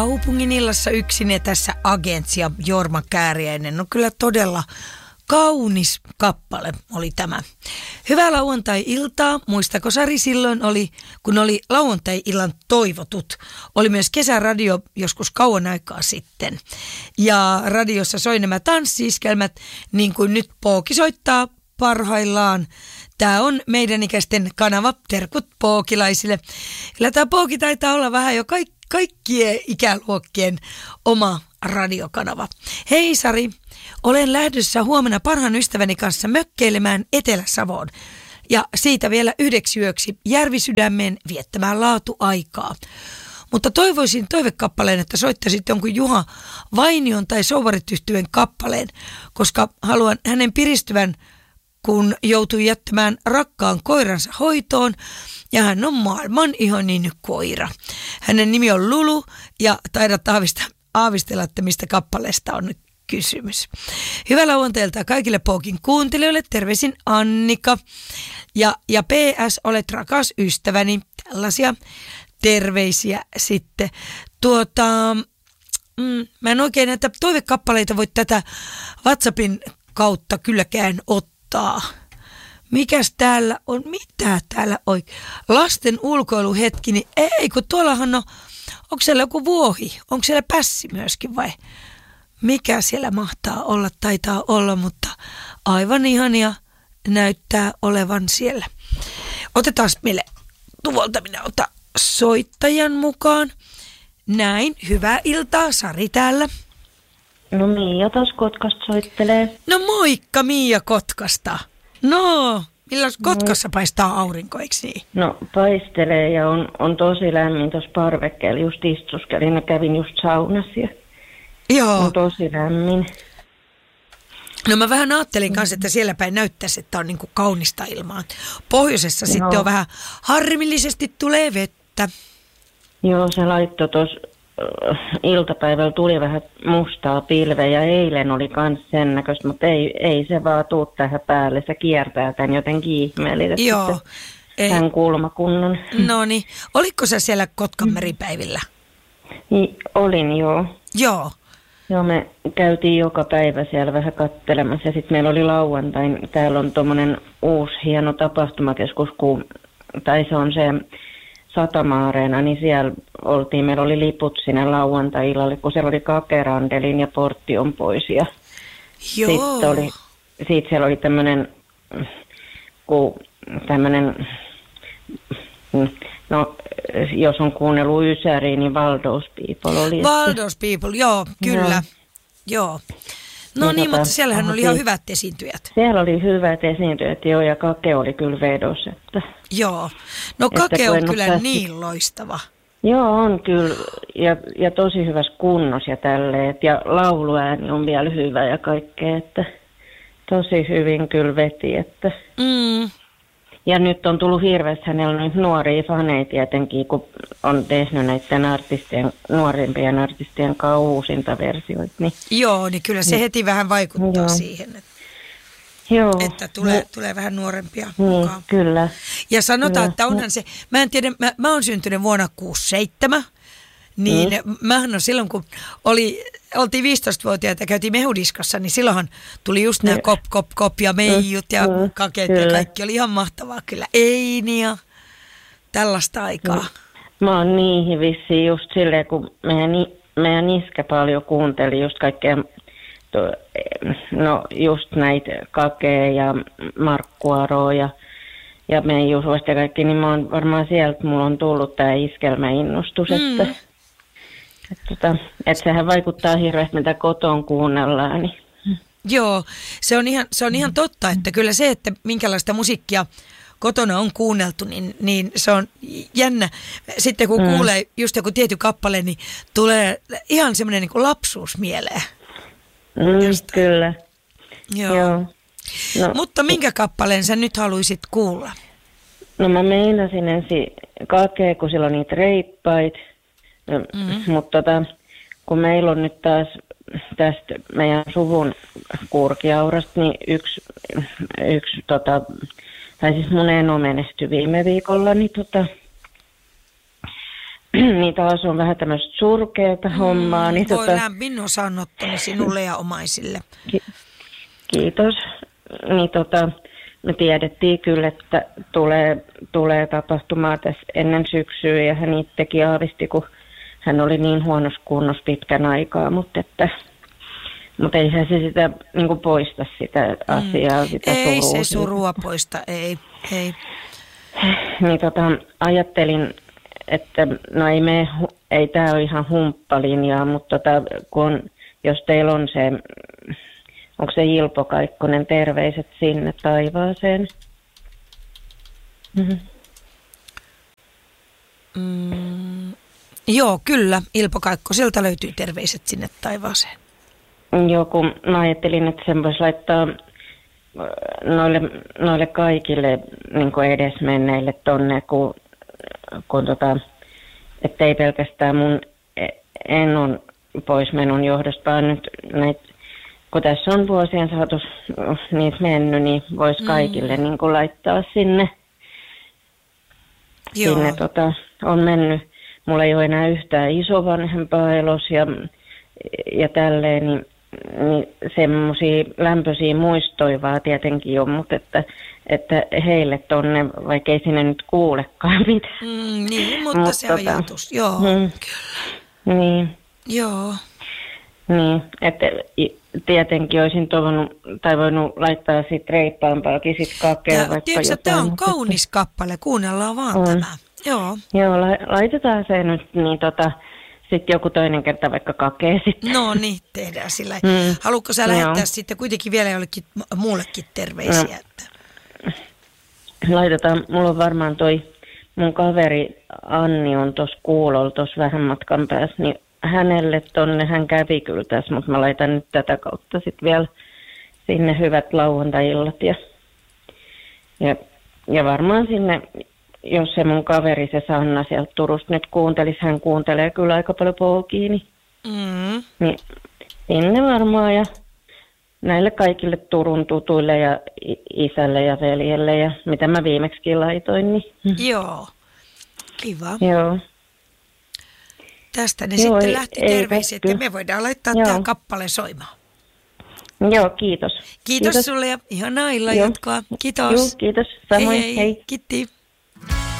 Kaupungin illassa yksin ja tässä Agentsia Jorma Kääriäinen. No kyllä todella kaunis kappale oli tämä. Hyvää lauantai-iltaa. Muistako Sari silloin oli, kun oli lauantai-illan toivotut. Oli myös kesäradio joskus kauan aikaa sitten. Ja radiossa soi nämä tanssiskelmät niin kuin nyt Pooki soittaa parhaillaan. Tämä on meidän ikäisten kanava. Terkut pookilaisille. Kyllä tämä Pooki taitaa olla vähän jo kaikkien ikäluokkien oma radiokanava. Hei Sari, olen lähdössä huomenna parhaan ystäväni kanssa mökkeilemään Etelä-Savoon. Ja siitä vielä 9 yöksi Järvisydämeen viettämään laatuaikaa. Mutta toivoisin toivekappaleen, että soittaisit jonkun Juha Vainion tai Souvarit-yhtyeen kappaleen, koska haluan hänen piristyvän, kun joutui jättämään rakkaan koiransa hoitoon, ja hän on maailman ihanin koira. Hänen nimi on Lulu, ja taidat aavistella, että mistä kappaleesta on nyt kysymys. Hyvää lauantailta kaikille Pookin kuuntelijoille. Terveisin Annika. Ja PS, olet rakas ystäväni. Tällaisia terveisiä sitten. Mä en oikein näitä toivekappaleita voi tätä WhatsAppin kautta kylläkään ottaa. Mikäs täällä on? Mitä täällä on? Lasten ulkoiluhetki, niin ei, kun tuollahan on, onko siellä joku vuohi? Onko siellä pässi myöskin vai? Mikä siellä mahtaa olla? Taitaa olla, mutta aivan ihania näyttää olevan siellä. Otetaan meille tuolta, minä otan soittajan mukaan. Näin, hyvää iltaa, Sari täällä. No Miia taas Kotkasta soittelee. No moikka Miia Kotkasta. No, milloin Kotkassa paistaa aurinko, eikö niin? No paistelee ja on tosi lämmin tuossa parvekkeella. Just istuskelin ja kävin just saunassa ja joo. On tosi lämmin. No mä vähän ajattelin kanssa, että siellä päin näyttäisi, että on niinku kaunista ilmaa. Pohjoisessa sitten on vähän harmillisesti tulee vettä. Joo, se laittoi tuossa iltapäivällä tuli vähän mustaa pilveä ja eilen oli kans sen näköistä, mutta ei se vaan tuu tähän päälle. Se kiertää tämän jotenkin ihmeellisesti. Joo. Tämän kulmakunnan. No niin. Oliko sä siellä Kotkan meripäivillä? Olin, joo. Joo. Joo, me käytiin joka päivä siellä vähän kattelemassa ja sitten meillä oli lauantain. Täällä on tommonen uusi hieno tapahtumakeskus, tai se on se Satama-areena, niin siellä oltiin, meillä oli liput sinne lauantai-illalle, kun siellä oli Kakerandelin ja Portion pois. Ja sitten siellä oli no jos on kuunnellut Ysäriä, niin Waldos People oli. Waldos People, joo, kyllä, joo. No niin, mutta siellähän oli ihan hyvät esiintyjät. Siellä oli hyvät esiintyjät, joo, ja Kake oli kyllä vedos. Joo, no Kake on kyllä niin loistava. Joo, on kyllä, ja tosi hyvässä kunnossa ja tälleen, ja lauluääni on vielä hyvä ja kaikkea, että tosi hyvin kyllä veti, että. Ja nyt on tullut hirveästi hänellä nyt nuoria faneja tietenkin, kun on tehnyt näiden nuorimpien artistien kanssa uusinta versioita. Niin. Joo, niin kyllä se heti vähän vaikuttaa siihen, että tulee vähän nuorempia mukaan. Kyllä. Ja sanotaan, että onhan se, mä en tiedä, mä oon syntynyt vuonna 67, niin mähän on silloin, kun oltiin 15-vuotiaita ja käytiin mehudiskossa, niin silloinhan tuli just nämä kop ja meijut ja kakeet ja kaikki oli ihan mahtavaa kyllä. Eini ja tällaista aikaa. Mä oon niihin vissiin just silleen, kun meidän iskä paljon kuunteli just kaikkea, no just näitä Kakea ja Markku Aroa ja meijus ja kaikki, niin mä oon varmaan sieltä, mulla on tullut tää iskelmäinnostus, että sehän vaikuttaa hirveästi, mitä koton kuunnellaan. Niin. Joo, se on ihan totta, että kyllä se, että minkälaista musiikkia kotona on kuunneltu, niin se on jännä. Sitten kun kuulee just joku tietty kappale, niin tulee ihan semmoinen niin kuin lapsuus mieleen. Kyllä. Joo. No, mutta minkä kappaleen sä nyt haluaisit kuulla? No mä meinasin ensin Kakea, kun sillä on niitä reippaita. Mutta kun meillä on nyt taas tästä meidän suvun Kurkiaurasta, niin yksi tai siis mun eno menestyi viime viikolla, niin niin taas on vähän tämmöistä surkeata hommaa. Niin voi lämmin osanottoni sinulle ja omaisille. Kiitos. Niin me tiedettiin kyllä, että tulee tapahtumaa tässä ennen syksyä ja hän itsekin aavisti, kun hän oli niin huonossa kunnossa pitkän aikaa, mutta eihän se sitä niin kuin poista sitä asiaa, sitä surua. Ei se surua poista, ei. Niin ajattelin, että no ei tämä ole ihan humppalinjaa, mutta jos teillä on se, onko se Ilpo Kaikkonen, terveiset sinne taivaaseen? Joo, kyllä. Ilpo Kaikkoselta löytyy terveiset sinne taivaaseen. Joo, kun mä ajattelin, että sen voisi laittaa noille kaikille niin edesmenneille tonne, kun että ei pelkästään mun Ennon poismenon johdosta, vaan nyt kun tässä on vuosien saatossa niitä mennyt, niin voisi kaikille niin kuin laittaa sinne. Joo. Sinne on mennyt, mulla ei ole enää yhtään isovanhempaa elossa ja tälleen, niin semmoisia lämpöisiä muistoja vaan tietenkin on, mutta että heille tonne, vaikka ei sinne nyt kuulekaan mitään. Niin, mutta se ajatus, joo. Niin. Joo. Niin, että tietenkin olisin voinut laittaa sitten reippaampaakin sit kakea vaikka tiedätkö, jotain. tämä on kaunis kappale, kuunnellaan vaan tämä. Joo. Joo, laitetaan se nyt, niin sitten joku toinen kerta vaikka kakee sitten. No niin, tehdään sillä. Haluatko sä lähettää sitten kuitenkin vielä jollekin muullekin terveisiä? No. Laitetaan, mulla on varmaan mun kaveri Anni on tuossa kuulolla tuossa vähän matkan päässä, niin hänelle tonne, hän kävi kyllä tässä, mutta mä laitan nyt tätä kautta sitten vielä sinne hyvät lauantai-illat ja varmaan sinne, jos se mun kaveri, se Sanna sieltä Turusta nyt kuuntelisi, hän kuuntelee kyllä aika paljon polkia, niin sinne varmaan ja näille kaikille Turun tutuille ja isälle ja veljelle ja mitä mä viimeksikin laitoin. Niin. Joo, kiva. Joo. Tästä ne sitten lähti terveiset ja me voidaan laittaa tämä kappale soimaan. Joo, kiitos. Kiitos sulle ja ihanaa illan jatkoa. Kiitos. Kiitos. Samoin. Hei. Kiitti.